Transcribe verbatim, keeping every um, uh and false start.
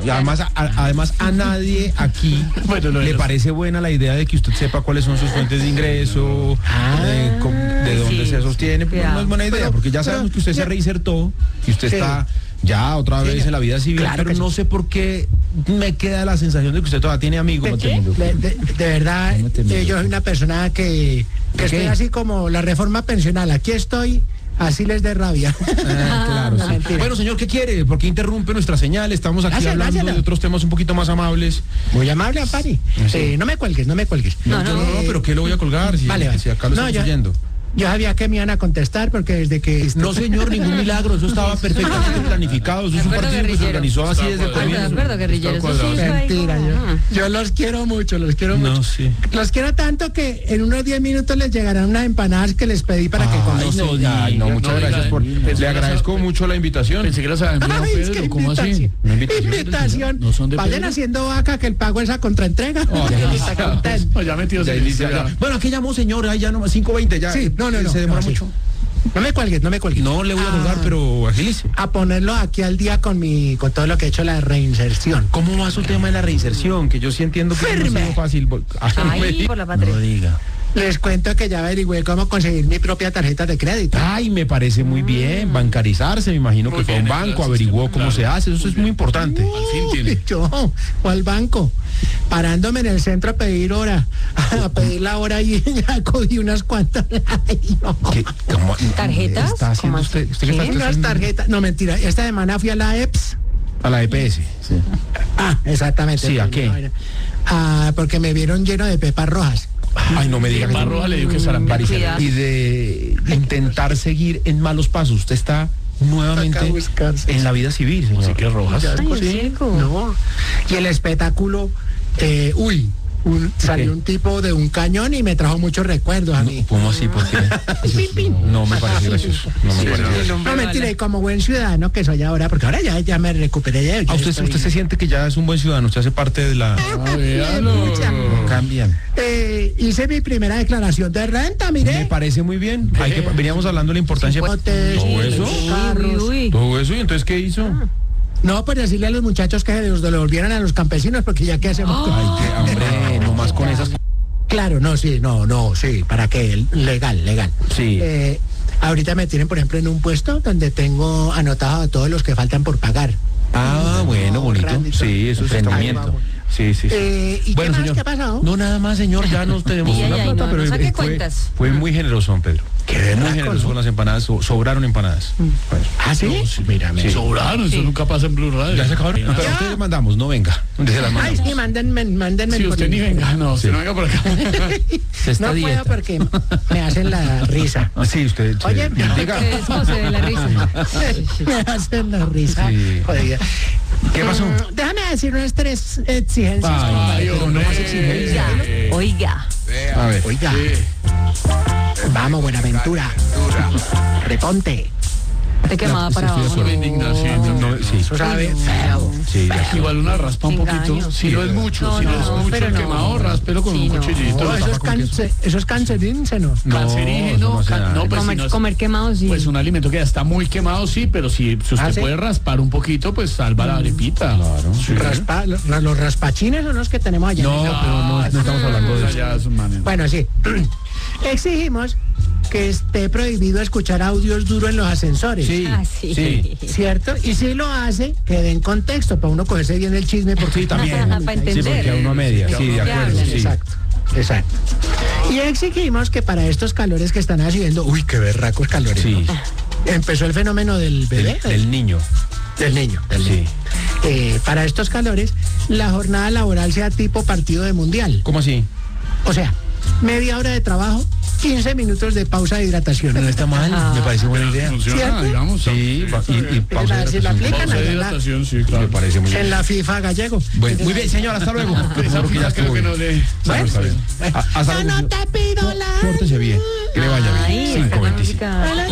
Y además, a, además a nadie aquí bueno, le los... parece buena la idea de que usted sepa cuáles son sus fuentes de ingreso, ah, de, con, de dónde sí, se sostiene. Pues no es buena idea, pero, porque ya sabemos pero, que usted ya, se reinsertó y usted sí. está ya otra vez sí, en la vida civil, claro, pero no sí. sé por qué me queda la sensación de que usted todavía tiene amigos. ¿De, de, de, de verdad, eh, yo soy una persona que, que estoy así como la reforma pensional. Aquí estoy... Así les dé rabia. Ah, claro, no, sí. Bueno, señor, ¿qué quiere? ¿Por qué interrumpe nuestra señal? Estamos aquí gracias, hablando gracias. de otros temas un poquito más amables. Muy amable, Ampari. Sí. Eh, no me cuelgues, no me cuelgues. No, no, no, no, no pero ¿qué lo voy a colgar? Si, vale, vale. si acá lo no, estamos yo, oyendo. Yo sabía que me iban a contestar porque desde que... No, señor, ningún milagro. Eso estaba perfectamente planificado. Eso es un partido que se organizó así desde el comienzo. De acuerdo, guerrillero. Mentira, yo, yo los quiero mucho, los quiero mucho. No, sí. Los quiero tanto que en unos diez minutos les llegarán unas empanadas que les pedí para ah, que coman. No, no, ay, no, muchas no, gracias por... Le agradezco mucho la invitación. Pensé que lo saben. Ay, es que ¿Cómo invitación. así? Invitación. invitación. No son de Vayan Pedro? Haciendo vaca que el pago es a contraentrega. Oh, ya, ya metidos en ya, ya. Bueno, aquí llamó, señor. Ahí ya no, cinco veinte ya. Sí, no, no, no. Se demora no, mucho. Sí. No me cuelgues, no me cuelgues. No le voy a colgar, ah, pero agilice. A ponerlo aquí al día con mi, con todo lo que he hecho la reinserción. ¿Cómo va su tema de la reinserción? Que yo sí entiendo que Firme. no ha sido fácil. Ay, por la patria. No diga. Les cuento que ya averigüé cómo conseguir mi propia tarjeta de crédito. Ay, me parece muy bien. Bancarizarse, me imagino muy que fue a un banco, gracias, averiguó cómo claro. se hace. Eso muy es muy importante. Uy, al fin tiene. Yo, ¿o al banco? Parándome en el centro a pedir hora, a pedir la hora y ya cogí unas cuantas. Ay, no. ¿Tarjetas? ¿Está haciendo usted? ¿Usted qué está unas tarjetas? No, mentira. Esta semana fui a la E P S. A la E P S. Sí. Ah, exactamente. Sí, ¿a qué? Ah, porque me vieron lleno de pepas rojas. Ay, no me diga que roja le digo que serán varicela. Y de intentar seguir en malos pasos. Usted está nuevamente en la vida civil, señor. Así que rojas. Ay, sí. No. Y el espectáculo, eh, uy, un, salió un tipo de un cañón y me trajo muchos recuerdos a mí. No, ¿cómo así? ¿Por qué? No, no me parece gracioso. No me parece gracioso. No, mentira, y como buen ciudadano que soy ahora, porque ahora ya, ya me recuperé. Ya, ¿A usted, estoy... usted se siente que ya es un buen ciudadano? ¿Usted hace parte de la...? Ah, véalo. No cambian. Eh, hice mi primera declaración de renta, mire. Me parece muy bien. Hay que, veníamos hablando de la importancia de todo eso. Carros. Todo eso, y entonces, ¿qué hizo? Ah. No, pues decirle a los muchachos que se los devolvieran a los campesinos, porque ya que hacemos... Oh. Ay, que, hombre, no más con esas... Claro, no, sí, no, no, sí, ¿para qué? Legal, legal. Sí. Eh, ahorita me tienen, por ejemplo, en un puesto donde tengo anotado a todos los que faltan por pagar. Ah, no, bueno, bonito. Sí, eso es emprendimiento. Sí, sí, sí. Eh, ¿Y bueno, qué más? señor, ¿Qué ha pasado? No, nada más, señor, ya nos tenemos ay, una ay, plata, no, pero no saque fue, cuentas. fue muy generoso, don Pedro. Qué muy generoso con las empanadas, so, sobraron empanadas. Mm. Bueno, ¿ah, sí? No, sí mírame. Sí. Sobraron, sí. Eso nunca pasa en Blue Radio. Ya se acabaron. No, pero a ustedes le mandamos, no venga. Se las mandamos. Ay, sí, mándenme, mándenme. Sí, usted ni venga, no, sí. usted no venga por acá. No dieta. puedo porque me hacen la risa. Sí, usted. Oye, diga. Es José de la risa. Me hacen la risa. Sí. Jodida. ¿Qué pasó? Mm, déjame decir unas tres exigencias. Ay, pero no más exigencias. Oiga. A ver. Oiga. Sí. Vamos, Buenaventura. Reponte. Te quemaba para abajo. Por indignación. No, sí. Eso sabe feo. Sí, igual una raspa un poquito. Si no es mucho, no, si no, no, es mucho pero el no. quemado, ráspelo con Sí, un no. cuchillito. No, eso, es cáncer, eso es cancerígeno. No, cancerígeno. no, Can, no, pues comer, si no es, comer quemado, sí. pues un alimento que ya está muy quemado, sí, pero si, si usted ¿Ah, sí? puede raspar un poquito, pues salva la arepita. Claro. Sí. Raspa, los, los raspachines son los que tenemos allá. No, pero no, no estamos hablando de eso. Ya es un manejo. Bueno, sí. Exigimos que esté prohibido escuchar audios duros en los ascensores. Sí, Ah, sí. sí. ¿Cierto? Y si lo hace, que den contexto para uno cogerse bien el chisme. Porque Sí, también. Para entender. Sí, porque a uno a media. Sí, de acuerdo. Sí. Exacto, exacto. Y exigimos que para estos calores que están haciendo, uy, qué berracos calores. Sí. Empezó el fenómeno del bebé. Del, del niño. Del niño. Del Sí. niño. Eh, para estos calores, la jornada laboral sea tipo partido de mundial. ¿Cómo así? O sea, media hora de trabajo, quince minutos de pausa de hidratación. No está mal, me parece buena idea. Funciona, ¿Cierto? digamos. Sí, y, y pausa de Si la hidratación. aplican Pausa de allá en la- hidratación, sí, claro. Me parece muy en bien. la FIFA gallego. Bueno, muy bien, señor, hasta luego. Esa Porque ya creo estuvo que bien. no le... Bueno, está bien. A- hasta Yo luego. no te pido la... Pórtese bien, que le vaya Ay, bien. esta cinco veinticinco. música.